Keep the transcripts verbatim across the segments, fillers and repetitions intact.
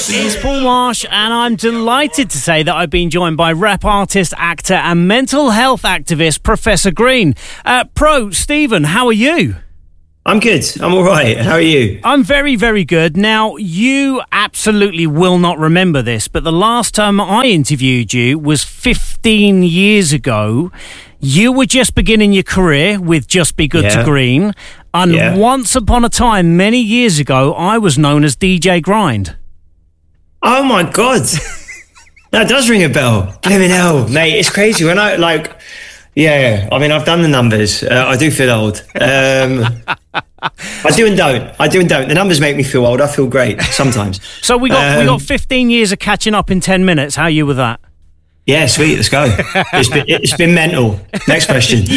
This is Paul Marsh, and I'm delighted to say that I've been joined by rap artist, actor, and mental health activist, Professor Green. Uh, Pro, Stephen, how are you? I'm good. I'm all right. How are you? I'm very, very good. Now, you absolutely will not remember this, but the last time I interviewed you was fifteen years ago. You were just beginning your career with Just Be Good Yeah. to Green. And Yeah. once upon a time, many years ago, I was known as D J Grind. Oh my God. That does ring a bell. Blimey hell, mate. It's crazy when I like, yeah, I mean, I've done the numbers. Uh, I do feel old. Um, I do and don't. I do and don't. The numbers make me feel old. I feel great sometimes. So we got Um, we got fifteen years of catching up in ten minutes. How are you with that? Yeah, sweet. Let's go. It's been, it's been mental. Next question.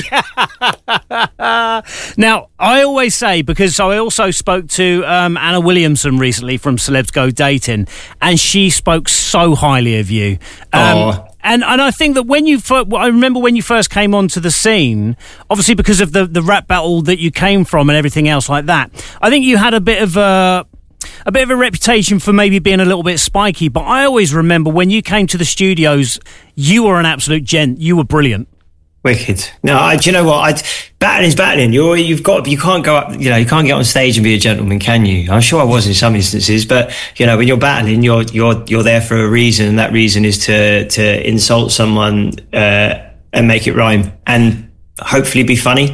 Now, I always say, because I also spoke to um, Anna Williamson recently from Celebs Go Dating, and she spoke so highly of you. Um, Aw. And and I think that when you fir- I remember when you first came onto the scene, obviously because of the, the rap battle that you came from and everything else like that, I think you had a bit of a... a bit of a reputation for maybe being a little bit spiky, but I always remember when you came to the studios, you were an absolute gent. You were brilliant. Wicked. No, I, do you know what? I battling's battling. You're, you've got, you can't go up. You know, you can't get on stage and be a gentleman, can you? I'm sure I was in some instances, but you know, when you're battling, you're you're you're there for a reason, and that reason is to to insult someone uh, and make it rhyme and hopefully be funny.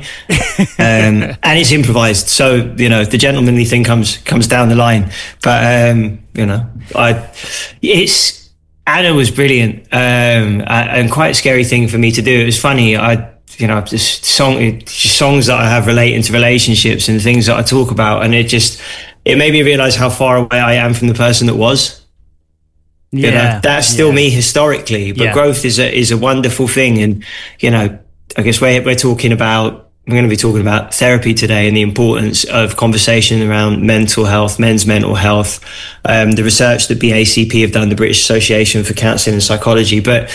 Um, and it's improvised, so you know the gentlemanly thing comes comes down the line. But um, you know, I it's. Anna was brilliant, um, and quite a scary thing for me to do. It was funny. I, you know, just song, songs that I have relating to relationships and things that I talk about, and it just, it made me realize how far away I am from the person that was. Yeah, you know, that's still yeah. me historically, but Yeah. growth is a is a wonderful thing, and you know, I guess we're we're talking about. We're going to be talking about therapy today and the importance of conversation around mental health, men's mental health, um, the research that B A C P have done, the British Association for Counselling and Psychology. But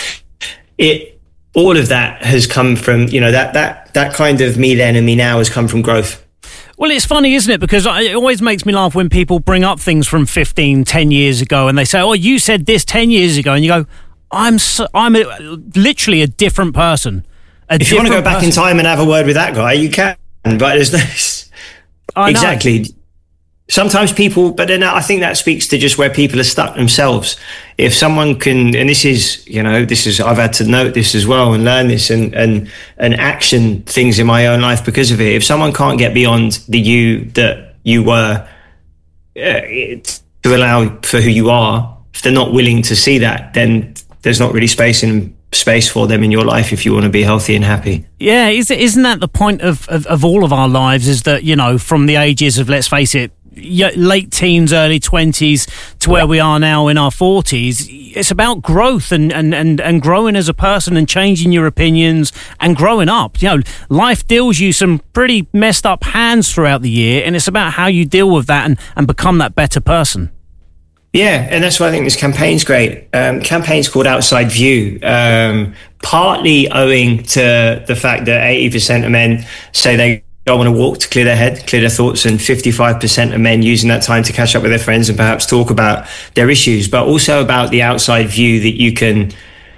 it, all of that has come from, you know, that that that kind of me then and me now has come from growth. Well, it's funny, isn't it? Because it always makes me laugh when people bring up things from fifteen, ten years ago and they say, oh, you said this ten years ago. And you go, I'm so, I'm a, literally a different person. A If you want to go back person. in time and have a word with that guy, you can. But there's no... I know. Exactly. Sometimes people, but then I think that speaks to just where people are stuck themselves. If someone can, and this is, you know, this is, I've had to note this as well and learn this and, and, and action things in my own life because of it. If someone can't get beyond the you that you were uh, to allow for who you are, if they're not willing to see that, then there's not really space in space for them in your life if you want to be healthy and happy. Yeah, is, isn't that the point of, of, of all of our lives, is that, you know, from the ages of, let's face it, late teens, early twenties to where we are now in our forties, it's about growth and, and, and, and growing as a person and changing your opinions and growing up. You know, life deals you some pretty messed up hands throughout the year, and it's about how you deal with that and, and become that better person. Yeah, and that's why I think this campaign's great. Um, campaign's called Outside View, um, partly owing to the fact that eighty percent of men say they don't want to walk to clear their head, clear their thoughts, and fifty-five percent of men using that time to catch up with their friends and perhaps talk about their issues, but also about the outside view that you can,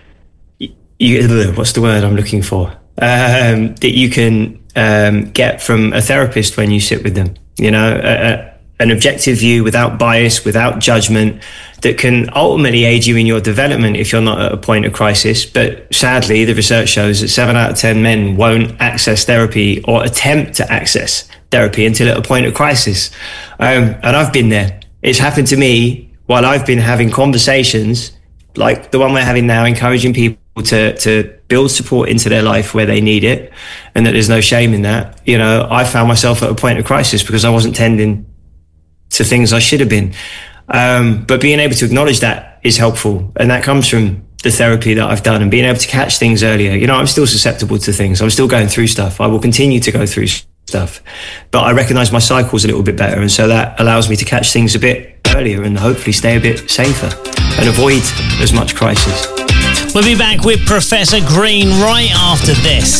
you, what's the word I'm looking for? Um, that you can um, get from a therapist when you sit with them, you know, a, a, an objective view without bias, without judgment, that can ultimately aid you in your development if you're not at a point of crisis. But sadly, the research shows that seven out of ten men won't access therapy or attempt to access therapy until at a point of crisis. Um, and I've been there. It's happened to me while I've been having conversations like the one we're having now, encouraging people to, to build support into their life where they need it, and that there's no shame in that. You know, I found myself at a point of crisis because I wasn't tending to things I should have been. Um, but being able to acknowledge that is helpful. And that comes from the therapy that I've done and being able to catch things earlier. You know, I'm still susceptible to things. I'm still going through stuff. I will continue to go through stuff, but I recognize my cycles a little bit better. And so that allows me to catch things a bit earlier and hopefully stay a bit safer and avoid as much crisis. We'll be back with Professor Green right after this.